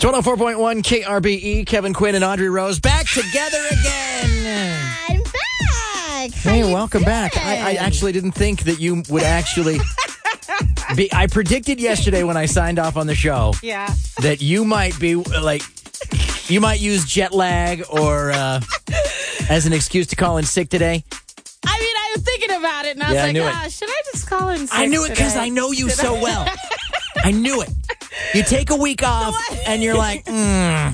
It's 104.1 KRBE. Kevin Quinn and Audrey Rose back together again. I'm back. Hey, welcome back. I actually didn't think that you would actually be. I predicted yesterday when I signed off on the show that you might be like, you might use jet lag or as an excuse to call in sick today. I mean, I was thinking about it, and I was like, should I just call in sick I knew it because today? I know you so well. I knew it. You take a week off, and you're like, Should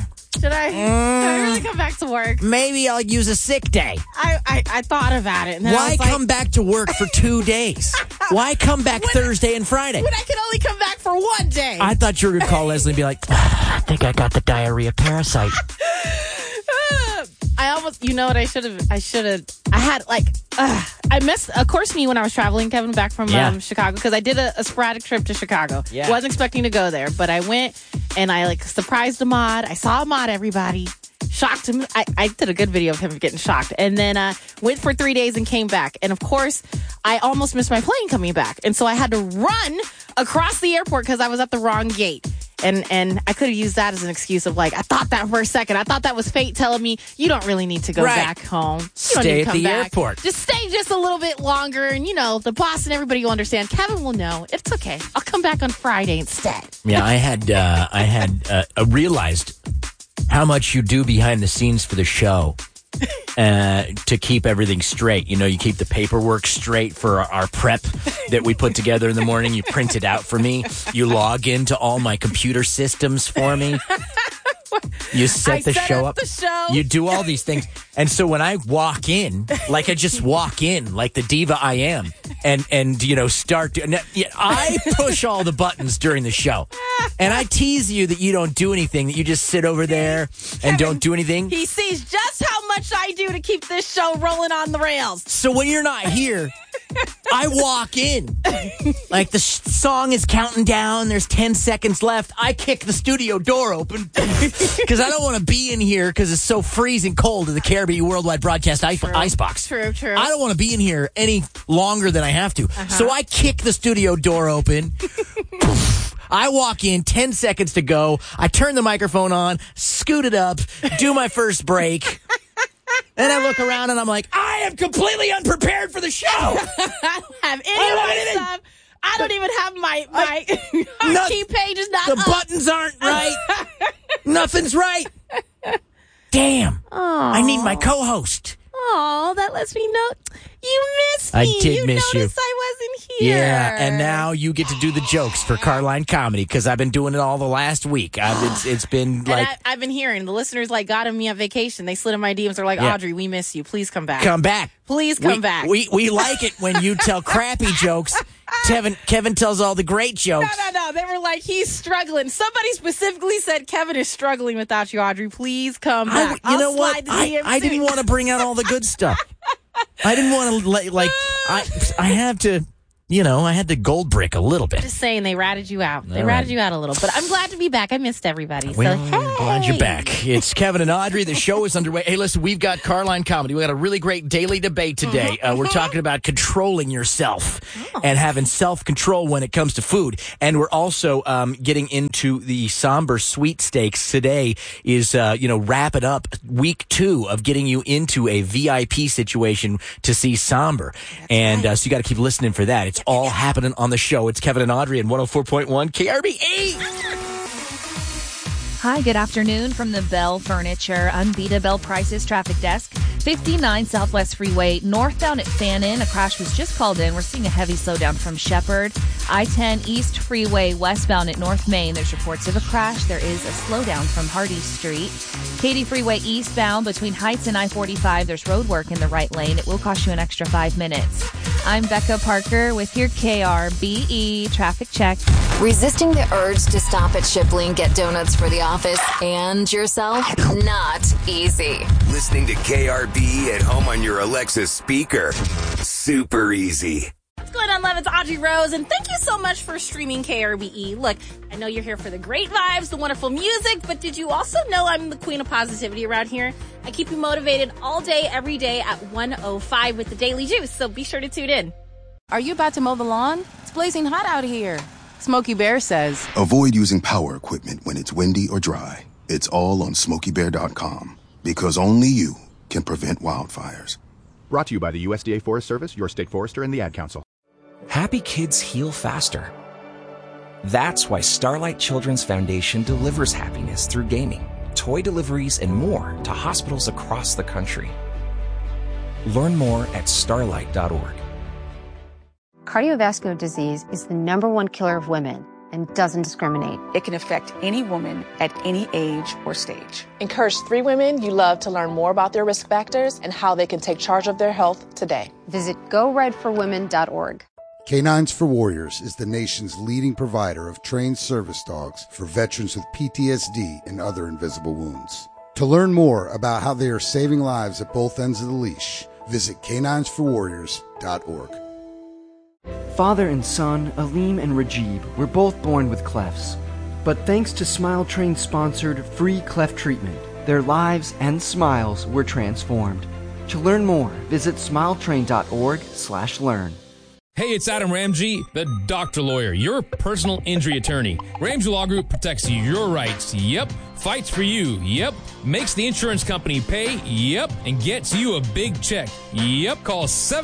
I really come back to work? maybe I'll use a sick day. I thought about it. And then I Why was like, come back to work for 2 days? Why come back Thursday and Friday? when I can only come back for 1 day? I thought you were going to call Leslie and be like, I think I got the diarrhea parasite. I almost, you know what I should have, I had like, I missed, of course, me when I was traveling, Kevin, back from Chicago, because I did a sporadic trip to Chicago. Yeah. Wasn't expecting to go there, but I went and I like surprised Ahmad. I saw Ahmad, everybody. Shocked him. I did a good video of him getting shocked. And then went for 3 days and came back. And of course, I almost missed my plane coming back. And so I had to run across the airport because I was at the wrong gate. And I could have used that as an excuse of like, I thought that for a second. I thought that was fate telling me, you don't really need to go back home. You don't need Stay to at come the back. airport. Just stay just a little bit longer. And, you know, the boss and everybody will understand. Kevin will know. It's okay. I'll come back on Friday instead. Yeah, I had realized how much you do behind the scenes for the show to keep everything straight. You know, you keep the paperwork straight for our prep that we put together in the morning. You print it out for me. You log into all my computer systems for me. You set the show up. You do all these things. And so when I walk in, like I just walk in like the diva I am and you know, I push all the buttons during the show. And I tease you that you don't do anything, that you just sit over there and don't do anything. He sees just how much I do to keep this show rolling on the rails. So when you're not here, I walk in. Like the song is counting down. There's 10 seconds left. I kick the studio door open because I don't want to be in here because it's so freezing cold in the KRBE Worldwide Broadcast Icebox. True. I don't want to be in here any longer than I have to. So I kick the studio door open. I walk in, 10 seconds to go. I turn the microphone on, scoot it up, do my first break. Then I look around and I'm like, I am completely unprepared for the show. I don't have any of my stuff. I don't even have my key page is not the up. buttons aren't right. Nothing's right. Damn. I need my co-host. Oh, that lets me know you missed me. I did miss you. You noticed I wasn't here. Yeah, and now you get to do the jokes for Carline Comedy because I've been doing it all the last week. It's been like... I've been hearing the listeners like got me on vacation. They slid in my DMs. They're like, Audrey, we miss you. Please come back. Come back. Please come back. We like it when you tell crappy jokes. Kevin tells all the great jokes. No. They were like, he's struggling. Somebody specifically said, Kevin is struggling without you, Audrey. Please come back. You know what? I didn't want to bring out all the good stuff. I didn't want to, I have to, you know, I had to gold brick a little bit. Just saying, they ratted you out. They All ratted right. you out a little. But I'm glad to be back. I missed everybody. Well, so, hey. glad you're back. It's Kevin and Audrey. The show is underway. Hey, listen, we've got Carline Comedy. We got a really great daily debate today. We're talking about controlling yourself and having self-control when it comes to food. And we're also getting into the somber sweepstakes. Today is, wrapping up week 2 of getting you into a VIP situation to see Somber. So you got to keep listening for that. It's all happening on the show. It's Kevin and Audrey and 104.1 KRBE. Hi, good afternoon from the Bell Furniture Unbeatable Bell Prices Traffic Desk. 59 Southwest Freeway, northbound at Fannin. A crash was just called in. We're seeing a heavy slowdown from Shepherd. I-10 East Freeway, westbound at North Main. There's reports of a crash. There is a slowdown from Hardy Street. Katy Freeway eastbound between Heights and I-45. There's road work in the right lane. It will cost you an extra 5 minutes. I'm Becca Parker with your KRBE Traffic Check. Resisting the urge to stop at Shipley and get donuts for the office and yourself? Not easy. Listening to KRBE at home on your Alexa speaker. Super easy. What's going on, love? It's Audrey Rose, and thank you so much for streaming KRBE. Look, I know you're here for the great vibes, the wonderful music, but did you also know I'm the queen of positivity around here? I keep you motivated all day, every day at 1:05 with the Daily Juice, so be sure to tune in. Are you about to mow the lawn? It's blazing hot out here. Smokey Bear says, avoid using power equipment when it's windy or dry. It's all on SmokeyBear.com, because only you can prevent wildfires. Brought to you by the USDA Forest Service, your state forester, and the Ad Council. Happy kids heal faster. That's why Starlight Children's Foundation delivers happiness through gaming, toy deliveries, and more to hospitals across the country. Learn more at starlight.org. Cardiovascular disease is the #1 killer of women and doesn't discriminate. It can affect any woman at any age or stage. Encourage 3 women you love to learn more about their risk factors and how they can take charge of their health today. Visit GoRedForWomen.org. Canines for Warriors is the nation's leading provider of trained service dogs for veterans with PTSD and other invisible wounds. To learn more about how they are saving lives at both ends of the leash, visit caninesforwarriors.org. Father and son, Aleem and Rajib, were both born with clefts. But thanks to Smile Train's sponsored free cleft treatment, their lives and smiles were transformed. To learn more, visit smiletrain.org/learn. Hey, it's Adam Ramsey, the doctor lawyer, your personal injury attorney. Ramsey Law Group protects your rights. Yep. Fights for you. Yep. Makes the insurance company pay. Yep. And gets you a big check. Yep. Call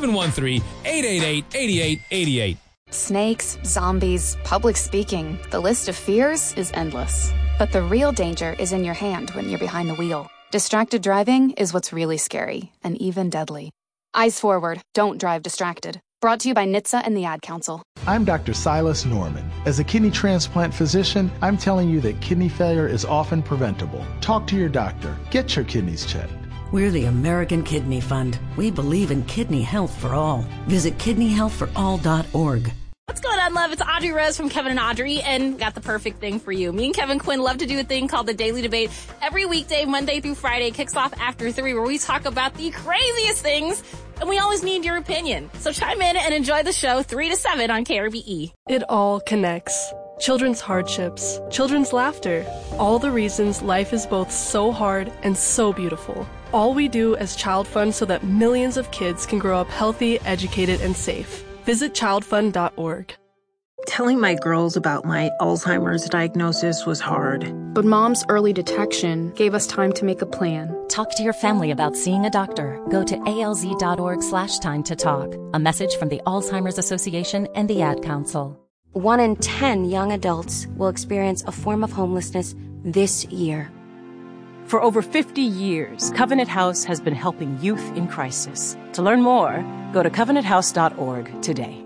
713-888-8888. Snakes, zombies, public speaking. The list of fears is endless. But the real danger is in your hand when you're behind the wheel. Distracted driving is what's really scary and even deadly. Eyes forward. Don't drive distracted. Brought to you by NHTSA and the Ad Council. I'm Dr. Silas Norman. As a kidney transplant physician, I'm telling you that kidney failure is often preventable. Talk to your doctor. Get your kidneys checked. We're the American Kidney Fund. We believe in kidney health for all. Visit kidneyhealthforall.org. What's going on, love? It's Audrey Rose from Kevin and Audrey, and got the perfect thing for you. Me and Kevin Quinn love to do a thing called the Daily Debate. Every weekday, Monday through Friday, kicks off after 3, where we talk about the craziest things, and we always need your opinion. So chime in and enjoy the show 3 to 7 on KRBE. It all connects. Children's hardships, children's laughter, all the reasons life is both so hard and so beautiful. All we do as Child Fund so that millions of kids can grow up healthy, educated, and safe. Visit childfund.org. Telling my girls about my Alzheimer's diagnosis was hard. But Mom's early detection gave us time to make a plan. Talk to your family about seeing a doctor. Go to alz.org/time to talk. A message from the Alzheimer's Association and the Ad Council. 1 in 10 young adults will experience a form of homelessness this year. For over 50 years, Covenant House has been helping youth in crisis. To learn more, go to covenanthouse.org today.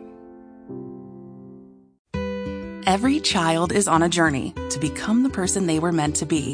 Every child is on a journey to become the person they were meant to be.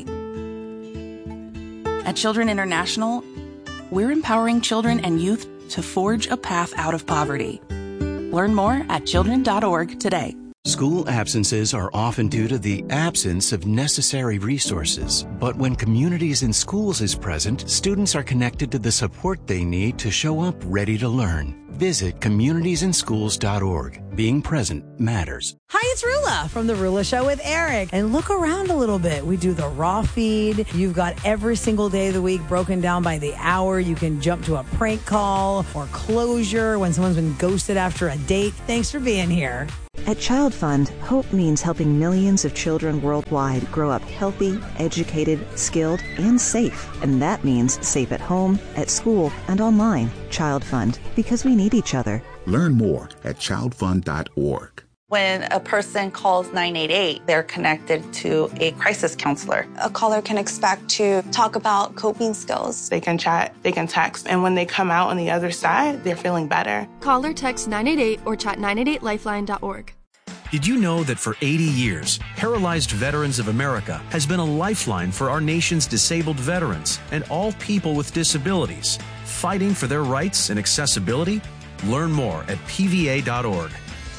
At Children International, we're empowering children and youth to forge a path out of poverty. Learn more at children.org today. School absences are often due to the absence of necessary resources. But when Communities in Schools is present, students are connected to the support they need to show up ready to learn. Visit communitiesinschools.org. Being present matters. Hi, it's Rula from The Rula Show with Eric. And look around a little bit. We do the raw feed. You've got every single day of the week broken down by the hour. You can jump to a prank call or closure when someone's been ghosted after a date. Thanks for being here. At Child Fund, hope means helping millions of children worldwide grow up healthy, educated, skilled, and safe. And that means safe at home, at school, and online. Child Fund, because we need each other. Learn more at childfund.org. When a person calls 988, they're connected to a crisis counselor. A caller can expect to talk about coping skills. They can chat, they can text, and when they come out on the other side, they're feeling better. Call or text 988 or chat 988lifeline.org. Did you know that for 80 years, Paralyzed Veterans of America has been a lifeline for our nation's disabled veterans and all people with disabilities, fighting for their rights and accessibility? Learn more at pva.org.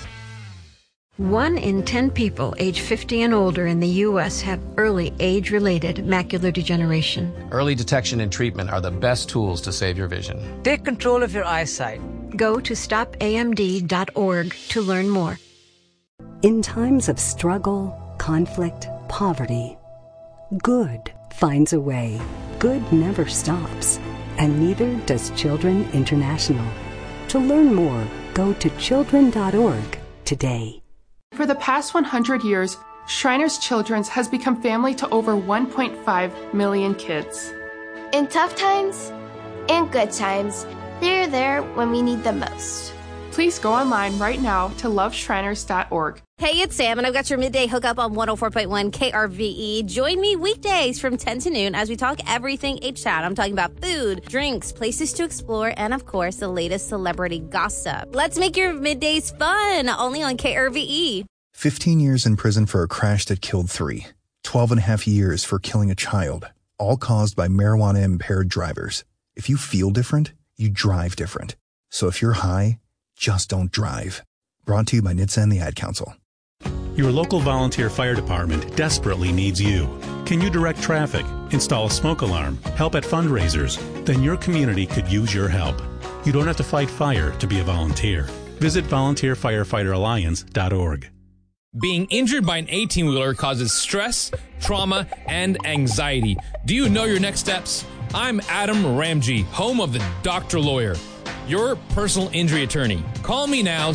1 in 10 people age 50 and older in the U.S. have early age-related macular degeneration. Early detection and treatment are the best tools to save your vision. Take control of your eyesight. Go to stopamd.org to learn more. In times of struggle, conflict, poverty, good finds a way. Good never stops, and neither does Children International. To learn more, go to children.org today. For the past 100 years, Shriners Children's has become family to over 1.5 million kids. In tough times and good times, they're there when we need them most. Please go online right now to loveshriners.org. Hey, it's Sam, and I've got your midday hookup on 104.1 KRVE. Join me weekdays from 10 to noon as we talk everything H-Town. I'm talking about food, drinks, places to explore, and, of course, the latest celebrity gossip. Let's make your middays fun, only on KRVE. 15 years in prison for a crash that killed 3. 12 and a half years for killing a child, all caused by marijuana-impaired drivers. If you feel different, you drive different. So if you're high, just don't drive. Brought to you by NHTSA and the Ad Council. Your local volunteer fire department desperately needs you. Can you direct traffic, install a smoke alarm, help at fundraisers? Then your community could use your help. You don't have to fight fire to be a volunteer. Visit volunteerfirefighteralliance.org. Being injured by an 18-wheeler causes stress, trauma, and anxiety. Do you know your next steps? I'm Adam Ramji, home of the Doctor Lawyer, your personal injury attorney. Call me now,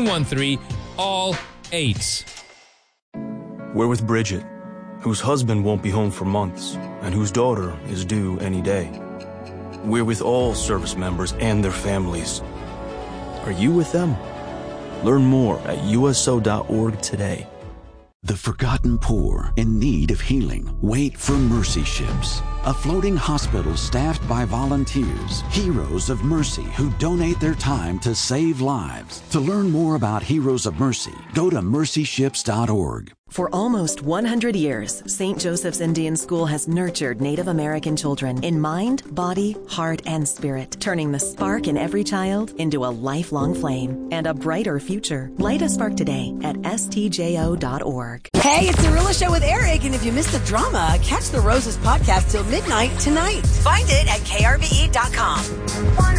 713-ALL-8. We're with Bridget, whose husband won't be home for months and whose daughter is due any day. We're with all service members and their families. Are you with them? Learn more at uso.org today. The forgotten poor in need of healing wait for Mercy Ships, a floating hospital staffed by volunteers, heroes of mercy who donate their time to save lives. To learn more about Heroes of Mercy, go to mercyships.org. For almost 100 years, St. Joseph's Indian School has nurtured Native American children in mind, body, heart, and spirit, turning the spark in every child into a lifelong flame and a brighter future. Light a spark today at stjo.org. Hey, it's the Arilla Show with Eric, and if you missed the drama, catch the Roses podcast till midnight tonight. Find it at krve.com.